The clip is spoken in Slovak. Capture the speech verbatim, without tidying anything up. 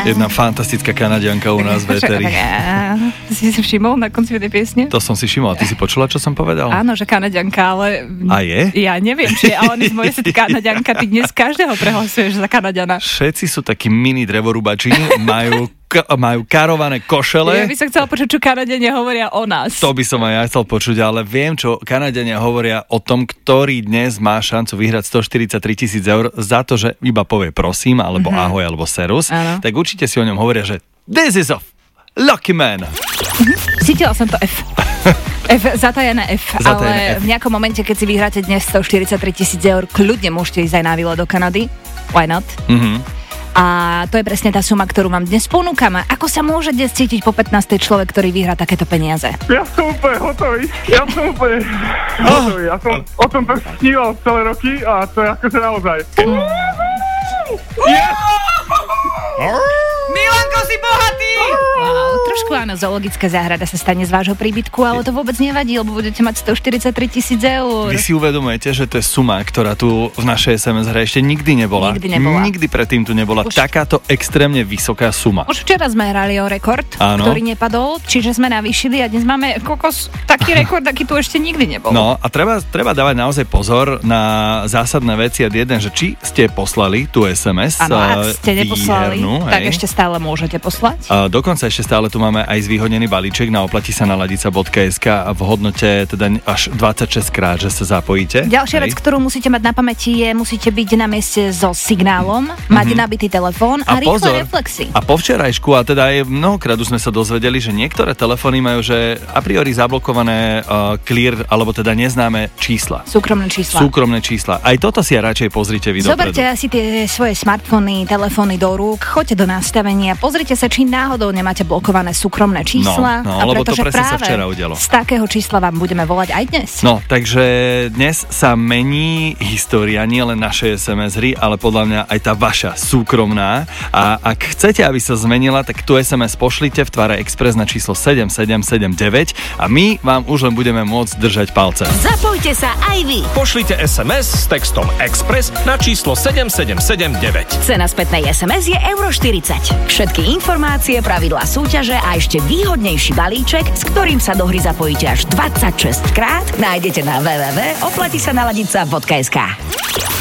Jedna fantastická Kanadianka u nás v éteri. Ty si si všimol na konci tej piesne? To som si všimol. Ty si počula, čo som povedal? Áno, že Kanadianka, ale... A je? Ja neviem, či je Alanis Morissette Kanadianka. Ty dnes každého prehlasuješ za Kanadiana. Všetci sú takí mini drevorúbači, majú majú karované košele. Ja by som chcela počuť, čo Kanadiania hovoria o nás. To by som aj ja chcel počuť, ale viem, čo Kanadiania hovoria o tom, ktorý dnes má šancu vyhrať stoštyridsaťtri tisíc eur za to, že iba povie prosím, alebo mm-hmm. ahoj, alebo serus. Ano. Tak určite si o ňom hovoria, že this is a lucky man. Cítila som to F. F, zatajené F, zatajené ale F. v nejakom momente, keď si vyhráte dnes stoštyridsaťtri tisíc eur, kľudne môžete ísť aj na výlet do Kanady. Why not? Mhm. A to je presne tá suma, ktorú vám dnes ponúkame. Ako sa môže dnes cítiť po pätnástej človek, ktorý vyhrá takéto peniaze? Ja som úplne hotový. Ja som úplne hotový. Ja som o tom to sníval celé roky a to je akože naozaj. Yes! Milanko, si bohatý! Wow, trošku áno, zoologická záhrada sa stane z vášho príbytku, ale to vôbec nevadí, lebo budete mať stoštyridsaťtri tisíc eur. Vy si uvedomujete, že to je suma, ktorá tu v našej es em es hre ešte nikdy nebola. Nikdy nebola. Nikdy predtým tu nebola Už... takáto extrémne vysoká suma. Už včera sme hrali o rekord, áno. ktorý nepadol, čiže sme navýšili a dnes máme kokos taký rekord, aký tu ešte nikdy nebol. No a treba, treba dávať naozaj pozor na zásadné veci a jeden, že či ste poslali tú es em es. Áno, ak ste neposlali, výhernú, tak hej. ešte stále môžete poslať. A dokonca ešte stále tu máme aj zvýhodnený balíček na oplatí sa na ladica bodka es ká v hodnote teda až dvadsaťšesť krát, že sa zapojíte. Ďalšia hej. vec, ktorú musíte mať na pamäti je, musíte byť na mieste so signálom, mm-hmm. mať nabitý telefón a, a rýchle pozor, reflexy. A po včerajšku, a teda aj mnohokrát už sme sa dozvedeli, že niektoré telefóny majú, že a priori zablokované uh, clear, alebo teda neznáme čísla. Súkromné čísla. Súkromné čísla. Aj toto si ja radšej pozrite vy dopredu. Zoberte asi tie svoje smartfóny, telefóny do rúk, choďte do nastavenia, pozrite sa, či náhodou nemáte blokované súkromné čísla. No, no a lebo to presne práve sa včera udialo. Z takého čísla vám budeme volať aj dnes. No, takže dnes sa mení história nie len našej es em es hry, ale podľa mňa aj tá vaša súkromná. A ak chcete, aby sa zmenila, tak tú es em es pošlite v tvare Express na číslo sedem sedem sedem deväť a my vám už len budeme môcť držať palce. Zapojte sa aj vy. Pošlite es em es s textom Express na číslo sedem sedem sedem deväť. Cena spätnej es em es je euro štyridsať. Všetky informácie, pravidlá súťaže a ešte výhodnejší balíček, s ktorým sa do hry zapojíte až dvadsaťšesť krát, nájdete na w w w bodka oplatí sa na ladica bodka es ká.